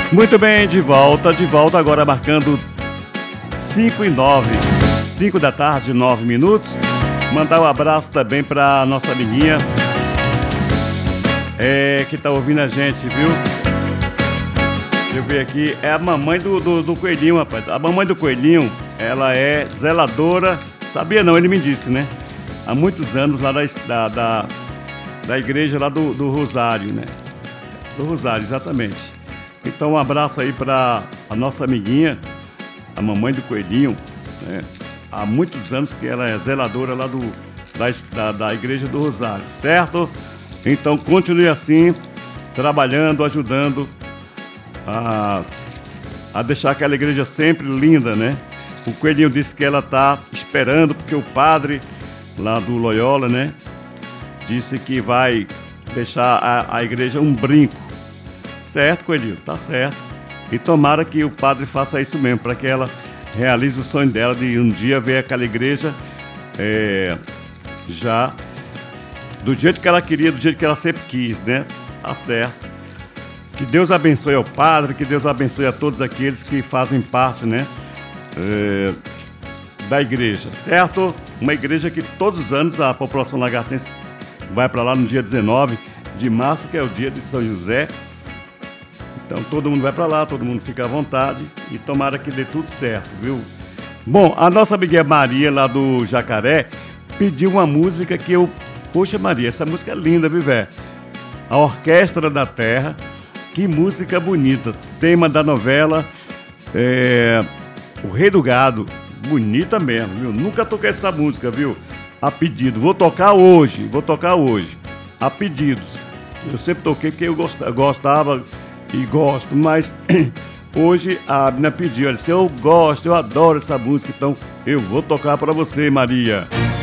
Muito bem, de volta agora marcando 5:09, 5 da tarde, 9 minutos. Mandar um abraço também para nossa amiguinha que tá ouvindo a gente, viu? Deixa eu ver aqui, é a mamãe do Coelhinho, rapaz. A mamãe do Coelhinho, ela é zeladora, sabia não, ele me disse, né? Há muitos anos lá da igreja lá do Rosário, né? Do Rosário, exatamente. Então um abraço aí para a nossa amiguinha, a mamãe do Coelhinho, né? Há muitos anos que ela é zeladora lá da igreja do Rosário, certo? Então continue assim, trabalhando, ajudando a deixar aquela igreja sempre linda, né? O Coelhinho disse que ela está esperando, porque o padre lá do Loyola, né? Disse que vai deixar a igreja um brinco. Certo, Coelhinho? Tá certo. E tomara que o padre faça isso mesmo, para que ela realize o sonho dela de um dia ver aquela igreja já do jeito que ela queria, do jeito que ela sempre quis, né? Tá certo. Que Deus abençoe ao padre, que Deus abençoe a todos aqueles que fazem parte, né? Da igreja, certo? Uma igreja que todos os anos a população lagartense vai para lá no dia 19 de março, que é o dia de São José. Então todo mundo vai para lá, todo mundo fica à vontade e tomara que dê tudo certo, viu? Bom, a nossa amiguinha Maria lá do Jacaré pediu uma música que poxa Maria, essa música é linda, viu, velho? A Orquestra da Terra, que música bonita. Tema da novela O Rei do Gado, bonita mesmo, viu? Nunca toquei essa música, viu? A pedido, vou tocar hoje, a pedidos. Eu sempre toquei porque eu gostava e gosto, mas hoje a menina pediu, ela disse, eu gosto, eu adoro essa música, então eu vou tocar pra você, Maria.